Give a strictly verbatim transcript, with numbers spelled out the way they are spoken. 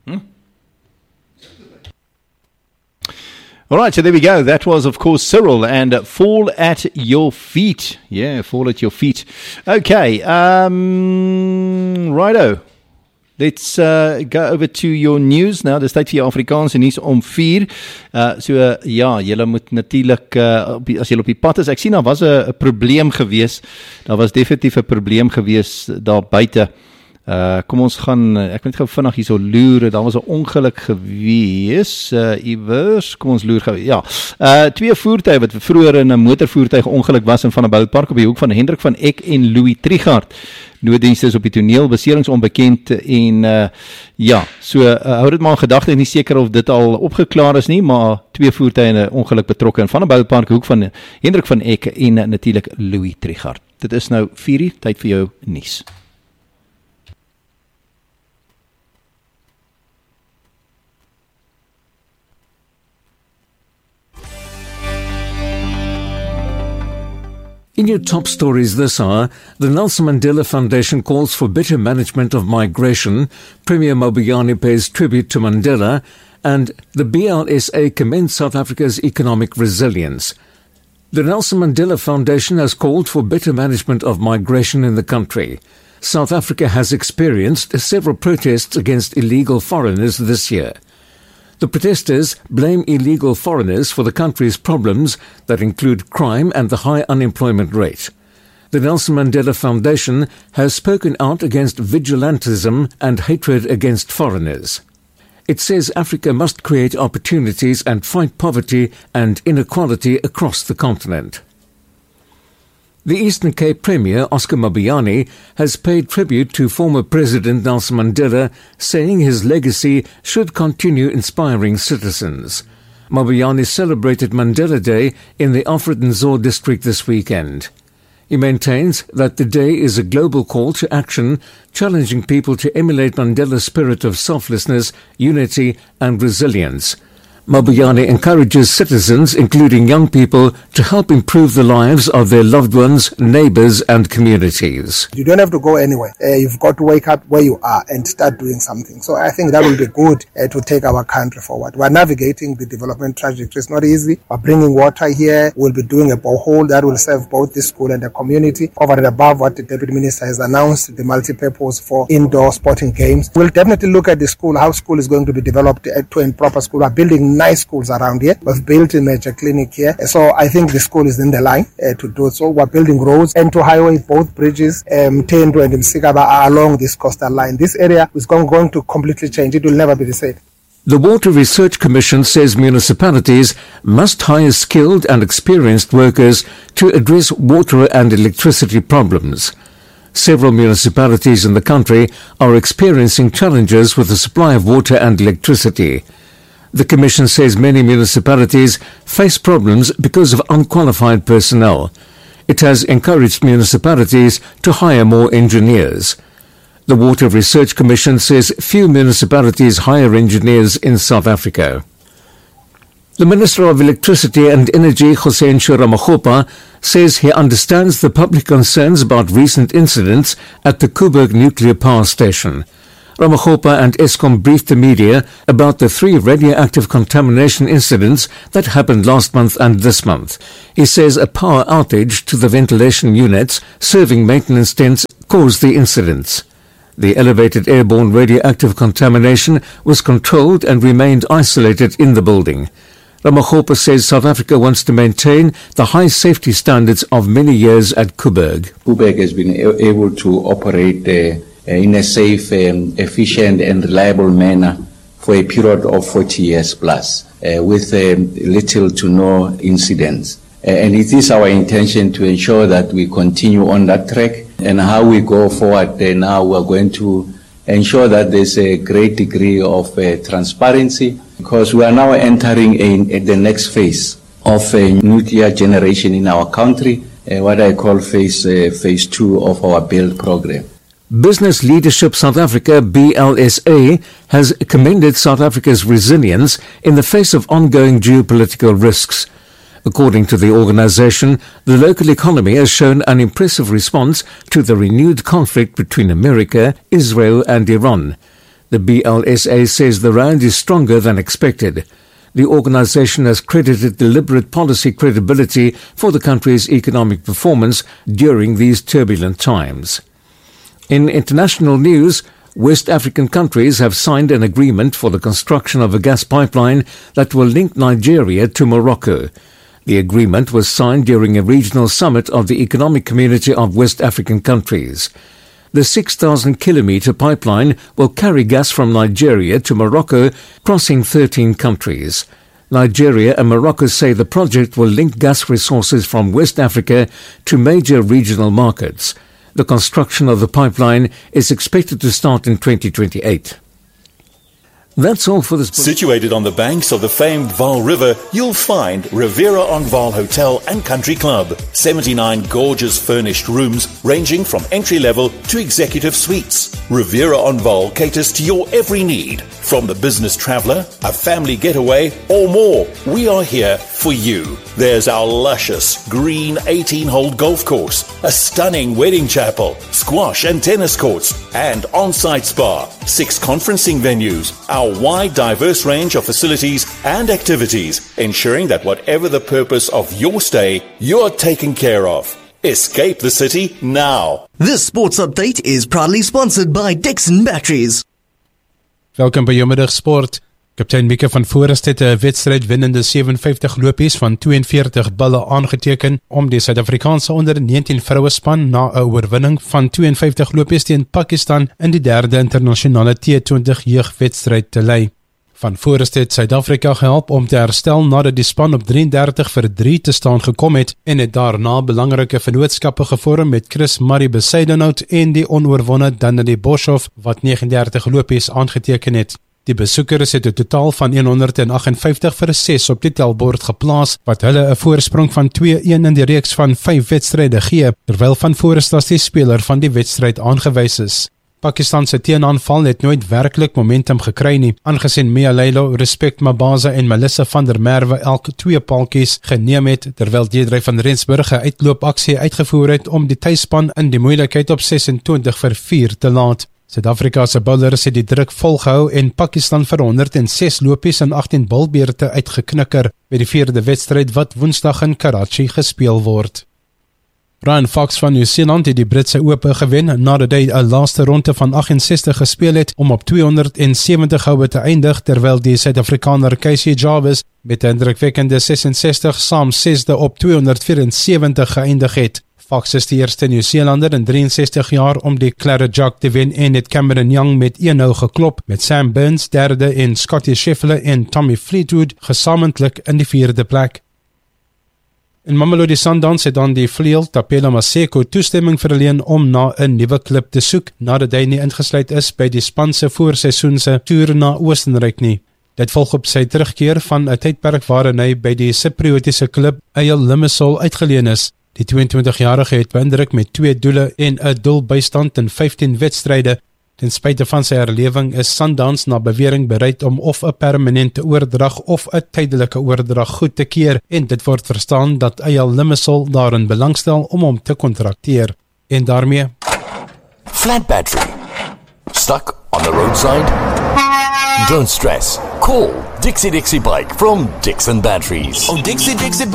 Hmm? All right, so there we go. That was, of course, Cyril and uh, Fall at Your Feet. Yeah, Fall at Your Feet. Okay, um, righto. Let's uh, go over to your news now. Dis tyd vir jou Afrikaanse nuus om vier. Uh, so uh, ja, julle moet natuurlik uh, as julle op die pad is. Ek sien daar was 'n probleem gewees. Daar was definitief 'n probleem gewees daar buite. Uh, kom ons gaan, ek moet gou vinnig hier so loer, daar was 'n ongeluk gewees, uh, iewers, kom ons loer gou, ja, uh, twee voertuie wat vroeër in 'n motorvoertuig ongeluk was in Vanderbijlpark op die hoek van Hendrik van Eck en Louis Trichardt. Nooddienste is op die toneel, beserings onbekend en uh, ja, so uh, hou dit maar in gedagte, nie seker of dit al opgeklaar is nie, maar twee voertuie in 'n ongeluk betrokke in Vanderbijlpark, hoek van Hendrik van Eck en uh, natuurlik Louis Trichardt. Dit is nou vier uur, tyd vir jou nuus. In your top stories this hour, the Nelson Mandela Foundation calls for better management of migration, Premier Mabuyane pays tribute to Mandela, and the B L S A commends South Africa's economic resilience. The Nelson Mandela Foundation has called for better management of migration in the country. South Africa has experienced several protests against illegal foreigners this year. The protesters blame illegal foreigners for the country's problems that include crime and the high unemployment rate. The Nelson Mandela Foundation has spoken out against vigilantism and hatred against foreigners. It says Africa must create opportunities and fight poverty and inequality across the continent. The Eastern Cape Premier, Oscar Mabuyane, has paid tribute to former President Nelson Mandela, saying his legacy should continue inspiring citizens. Mabuyane celebrated Mandela Day in the Alfred Nzo district this weekend. He maintains that the day is a global call to action, challenging people to emulate Mandela's spirit of selflessness, unity and resilience. Mabuyane encourages citizens, including young people, to help improve the lives of their loved ones, neighbours and communities. You don't have to go anywhere. Uh, you've got to wake up where you are and start doing something. So I think that will be good uh, to take our country forward. We're navigating the development trajectory. It's not easy. We're bringing water here. We'll be doing a borehole that will serve both the school and the community. Over and above what the Deputy Minister has announced, the multi-purpose for indoor sporting games. We'll definitely look at the school, how school is going to be developed to a proper school. We're building nice schools around here. We've built a major clinic here. So I think the school is in the line uh, to do so. We're building roads and to highway, both bridges, um, Tendo and Msikaba are along this coastal line. This area is going, going to completely change. It will never be the same. The Water Research Commission says municipalities must hire skilled and experienced workers to address water and electricity problems. Several municipalities in the country are experiencing challenges with the supply of water and electricity. The Commission says many municipalities face problems because of unqualified personnel. It has encouraged municipalities to hire more engineers. The Water Research Commission says few municipalities hire engineers in South Africa. The Minister of Electricity and Energy, José Ramokgopa, says he understands the public concerns about recent incidents at the Koeberg nuclear power station. Ramokgopa and Eskom briefed the media about the three radioactive contamination incidents that happened last month and this month. He says a power outage to the ventilation units serving maintenance tents caused the incidents. The elevated airborne radioactive contamination was controlled and remained isolated in the building. Ramokgopa says South Africa wants to maintain the high safety standards of many years at Koeberg. Koeberg has been able to operate uh, in a safe, um, efficient and reliable manner for a period of forty years plus, uh, with um, little to no incidents. Uh, and it is our intention to ensure that we continue on that track. And how we go forward uh, now, we're going to ensure that there's a great degree of uh, transparency, because we are now entering a, a, the next phase of uh, nuclear generation in our country, uh, what I call phase, uh, phase two of our build program. Business Leadership South Africa, B L S A, has commended South Africa's resilience in the face of ongoing geopolitical risks. According to the organization, the local economy has shown an impressive response to the renewed conflict between America, Israel and Iran. The B L S A says the rand is stronger than expected. The organisation has credited deliberate policy credibility for the country's economic performance during these turbulent times. In international news, West African countries have signed an agreement for the construction of a gas pipeline that will link Nigeria to Morocco. The agreement was signed during a regional summit of the Economic Community of West African Countries. The six thousand kilometre pipeline will carry gas from Nigeria to Morocco, crossing thirteen countries. Nigeria and Morocco say the project will link gas resources from West Africa to major regional markets. The construction of the pipeline is expected to start in twenty twenty-eight. That's all for this. Situated on the banks of the famed Vaal River, you'll find Riviera on Vaal Hotel and Country Club. seventy-nine gorgeous furnished rooms ranging from entry level to executive suites. Riviera on Vaal caters to your every need. From the business traveller, a family getaway, or more, we are here for you. There's our luscious green eighteen-hole golf course, a stunning wedding chapel, squash and tennis courts, and on-site spa, six conferencing venues, our wide diverse range of facilities and activities, ensuring that whatever the purpose of your stay, you're taken care of. Escape the city now. This sports update is proudly sponsored by Dixon Batteries. Welkom by jou middagsport. Kaptein Mieke van Voorest het 'n wedstryd wennende seventy-five lopies van tweeënveertig balle aangeteken om die Suid-Afrikaanse onder negentien vroue span na 'n oorwinning van tweeënvyftig lopies teen Pakistan in die derde internasionale T twenty jeugwedstryd te lei. Van Voorest het Suid-Afrika gehelp om te herstel nadat die span op drieëndertig vir drie te staan gekom het en het daarna belangrike vennootskappe gevorm met Chris Murray Bezuidenhout en die onoorwonne Daniel Boshoff wat negenendertig lopies aangeteken het. Die besoekers het 'n totaal van one hundred eighty-five vir six op die telbord geplaas, wat hulle 'n voorsprong van two-one in die reeks van vyf wedstryde gee, terwyl Van Voorest as die speler van die wedstryd aangewys is. Pakistan se teenaanval het nooit werklik momentum gekry nie, aangesien Mia Leilo, Respect Mabaza en Melissa van der Merwe elk twee paaltjies geneem het, terwyl Deidre van Rensburg 'n uitloopaksie uitgevoer het om die tuisspan in die moeilikheid op sesentwintig vir vier te laat. Suid-Afrika se bowlers het die druk volgehou en Pakistan vir one hundred six lopies en eighteen balbeurte uitgeknikker by die vierde wedstryd wat Woensdag in Karachi gespeel word. Ryan Fox van New Zealand het die Britse Ope gewen nadat hy 'n laaste ronde van eighty-six gespeel het om op two hundred seventy houe te eindig, terwyl die Suid-Afrikaner Casey Jarvis met 'n indrukwekkende sixty-six saam sesde op two hundred seventy-four geëindig het. Fox is die eerste Nieu-Zeelander in three-sixty jaar om die Claret Jug te wen en het Cameron Young met one nil geklop, met Sam Burns derde en Scottie Scheffler en Tommy Fleetwood gesamentlik in die vierde plek. In Mamelodi Sundowns het dan die vleuel Tapela Maseko toestemming verleen om na 'n nuwe klub te soek, nadat hy nie ingesluit is by die span se voorseisoense toer na Oostenryk nie. Dit volg op sy terugkeer van 'n tydperk waarin hy by die Cypriotiese klub Ayel Limassol uitgeleen is. Die twenty-two-jarige het beïndruk met twee doele en 'n doelbystand in fifteen wedstryde. Ten spyte van sy herlewing is Sundowns na bewering bereid om of 'n permanente oordrag of 'n tydelike oordrag goed te keer, en dit word verstaan dat Ayel Limassol daarin belangstel om hom te kontrakteer. En daarmee Flat battery. Stuck on the roadside? Don't stress. Call Dixie Dixie Bike from Dixon Batteries. Oh, Dixie Dixie